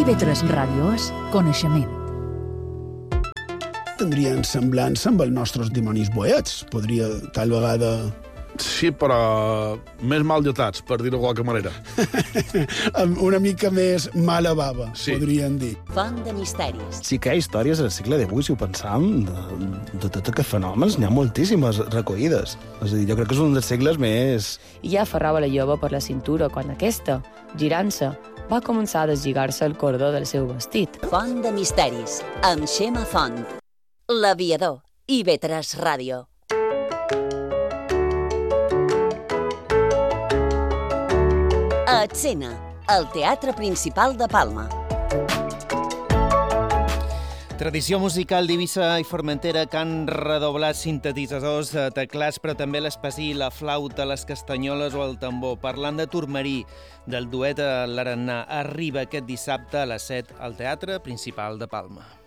IB3 Ràdio és coneixement. Tindrien semblança amb els nostres dimonis boets. Podria, tal vegada... Sí, però més mal dotats, per dir-ho de qualque manera. Amb una mica més mala bava, Sí. podrien dir. Font de misteris. Sí que hi ha històries al segle XVIII, si ho pensam, de tots aquests fenòmens, n'hi ha moltíssimes recollides. És a dir, jo crec que és un dels segles més... I ja aferrava la jove per la cintura quan aquesta, girant-se, va començar a deslligar-se el cordó del seu vestit. Font de misteris, amb Xema Font. L'aviador, IB3 Ràdio. A Escena, el Teatre Principal de Palma. Tradició musical d'Eivissa i Formentera que han redoblat sintetitzadors, teclats, però també l'espasí, la flauta, les castanyoles o el tambor. Parlant de Turmerí, del duet a l'Arannà, arriba aquest dissabte a les 7 al Teatre Principal de Palma.